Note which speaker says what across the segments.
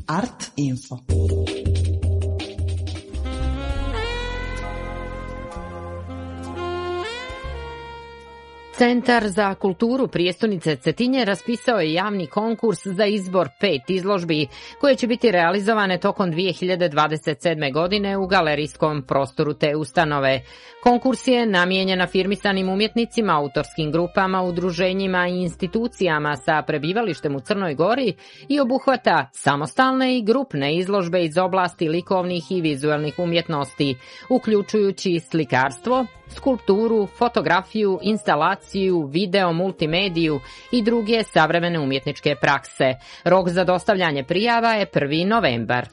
Speaker 1: Art Info.
Speaker 2: Centar za kulturu prijestolnice Cetinje raspisao je javni konkurs za izbor 5 izložbi koje će biti realizovane tokom 2027. godine u galerijskom prostoru te ustanove. Konkurs je namijenjen afirmisanim umjetnicima, autorskim grupama, udruženjima i institucijama sa prebivalištem u Crnoj Gori i obuhvata samostalne i grupne izložbe iz oblasti likovnih i vizualnih umjetnosti, uključujući slikarstvo, skulpturu, fotografiju, instalaciju, video, multimediju i druge savremene umjetničke prakse. Rok za dostavljanje prijava je 1. novembar.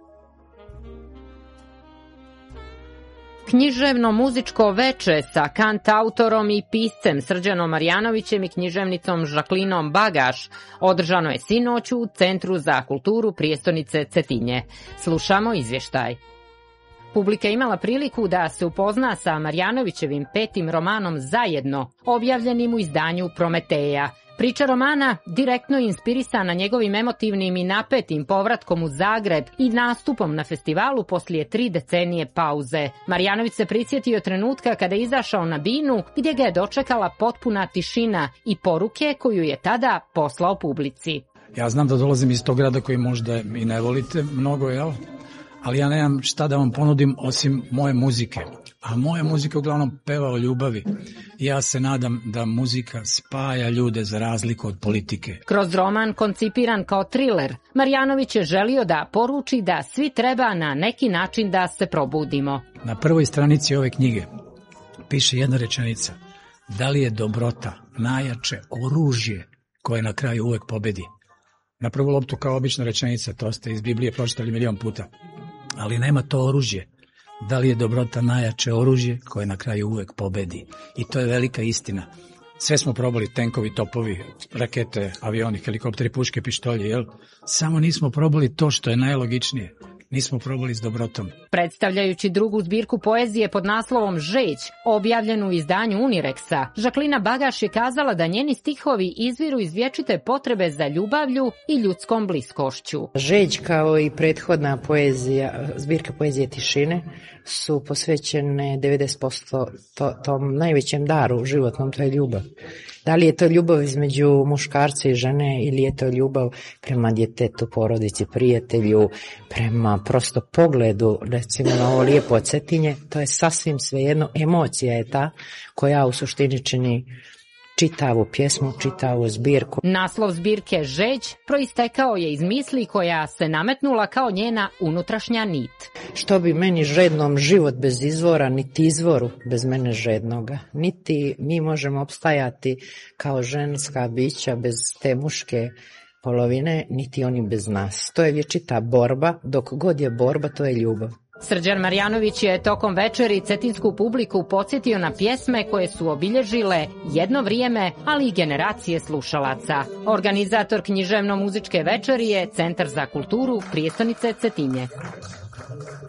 Speaker 2: Književno-muzičko veče sa kantautorom i piscem Srđanom Marjanovićem i književnicom Žaklinom Bagaš održano je sinoć u Centru za kulturu prijestolnice Cetinje. Slušamo izvještaj. Publika je imala priliku da se upozna sa Marjanovićevim 5. romanom Zajedno, objavljenim u izdanju Prometeja. Priča romana direktno je inspirisana njegovim emotivnim i napetim povratkom u Zagreb i nastupom na festivalu poslije 3 decenije pauze. Marjanović se prisjetio trenutka kada je izašao na binu gdje ga je dočekala potpuna tišina i poruke koju je tada poslao publici.
Speaker 3: Ja znam da dolazim iz tog grada koji možda i ne volite mnogo, jel? Ali ja nemam šta da vam ponudim osim moje muzike. A moja muzika uglavnom peva o ljubavi. Ja se nadam da muzika spaja ljude za razliku od politike.
Speaker 2: Kroz roman koncipiran kao triler, Marjanović je želio da poruči da svi treba na neki način da se probudimo.
Speaker 3: Na prvoj stranici ove knjige piše jedna rečenica. Da li je dobrota najjače oružje koje na kraju uvek pobedi? Na prvu loptu kao obična rečenica, to ste iz Biblije pročitali 1.000.000 puta. Ali nema to oružje. Da li je dobrota najjače oružje koje na kraju uvek pobedi? I to je velika istina. Sve smo probali, tenkovi, topovi, rakete, avioni, helikopteri, puške, pištolje, jel? Samo nismo probali to što je najlogičnije. Nismo probali s dobrotom.
Speaker 2: Predstavljajući drugu zbirku poezije pod naslovom Žeć, objavljenu u izdanju Unireksa, Žaklina Bagaš je kazala da njeni stihovi izviru iz vječite potrebe za ljubavlju i ljudskom bliskošću.
Speaker 4: Žeć kao i prethodna poezija, zbirka poezije Tišine, su posvećene 90% tom najvećem daru životnom, to je ljubav. Da li je to ljubav između muškarca i žene ili je to ljubav prema djetetu, porodici, prijatelju, prema prosto pogledu, recimo na ovo lijepo Cetinje, to je sasvim svejedno, emocija je ta koja u suštini čini čitavu pjesmu, čitavu zbirku.
Speaker 2: Naslov zbirke Žeć proistekao je iz misli koja se nametnula kao njena unutrašnja nit.
Speaker 4: Što bi meni žednom život bez izvora, niti izvoru bez mene žednoga. Niti mi možemo opstajati kao ženska bića bez te muške polovine, niti oni bez nas. To je vječita borba, dok god je borba, to je ljubav.
Speaker 2: Srđan Marjanović je tokom večeri cetinsku publiku podsjetio na pjesme koje su obilježile jedno vrijeme, ali i generacije slušalaca. Organizator književno-muzičke večeri je Centar za kulturu prijestolnice Cetinje.